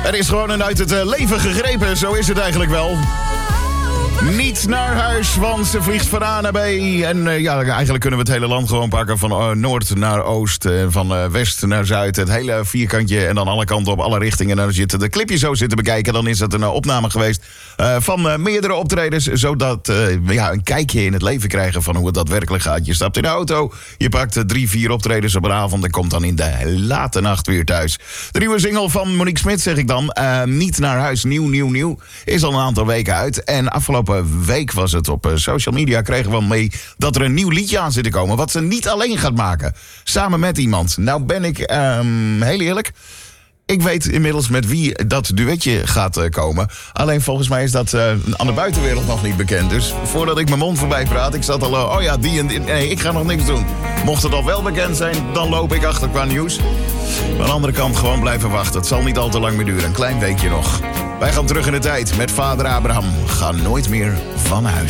Er is gewoon een uit het leven gegrepen, zo is het eigenlijk wel. Niet naar huis, want ze vliegt van A naar B. En eigenlijk kunnen we het hele land gewoon pakken. Van noord naar oost, van west naar zuid. Het hele vierkantje en dan alle kanten op, alle richtingen. En als je de clipje zo zit te bekijken, dan is het een opname geweest van meerdere optredens. Zodat een kijkje in het leven krijgen van hoe het daadwerkelijk gaat. Je stapt in de auto, je pakt 3-4 optredens op een avond en komt dan in de late nacht weer thuis. De nieuwe single van Monique Smit, zeg ik dan. Niet naar huis, nieuw. Is al een aantal weken uit. En afgelopen week was het op social media, kregen we mee dat er een nieuw liedje aan zit te komen. Wat ze niet alleen gaat maken. Samen met iemand. Nou ben ik heel eerlijk. Ik weet inmiddels met wie dat duetje gaat komen. Alleen volgens mij is dat aan de buitenwereld nog niet bekend. Dus voordat ik mijn mond voorbij praat, ik zat al, die en die. Nee, ik ga nog niks doen. Mocht het al wel bekend zijn, dan loop ik achter qua nieuws. Maar aan de andere kant gewoon blijven wachten. Het zal niet al te lang meer duren. Een klein weekje nog. Wij gaan terug in de tijd met vader Abraham. Ga nooit meer van huis.